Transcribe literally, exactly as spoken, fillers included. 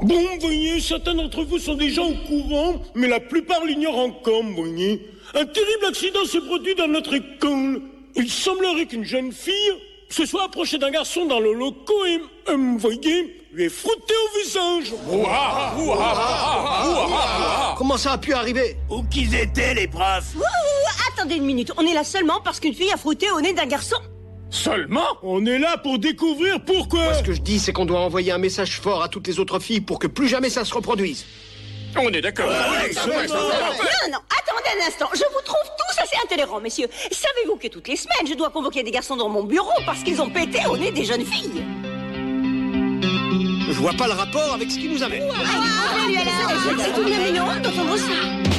Bon, voyez, certains d'entre vous sont déjà au courant, mais la plupart l'ignorent encore, voyez. Un terrible accident s'est produit dans notre école. Il semblerait qu'une jeune fille se soit approchée d'un garçon dans le locaux et, euh, voyez, lui ait frotté au visage. Ouah, ouah, ouah, ouah. Comment ça a pu arriver? Où qu'ils étaient, les profs? Ouh, attendez une minute, on est là seulement parce qu'une fille a frotté au nez d'un garçon. Seulement? On est là pour découvrir pourquoi. Moi, ce que je dis, c'est qu'on doit envoyer un message fort à toutes les autres filles pour que plus jamais ça se reproduise. On est d'accord. Non, non, attendez un instant, je vous trouve tous assez intolérants, messieurs. Savez-vous que toutes les semaines, je dois convoquer des garçons dans mon bureau parce qu'ils ont pété au nez des jeunes filles? Je vois pas le rapport avec ce qui nous amène. C'est tout de même ignorant d'entendre ça.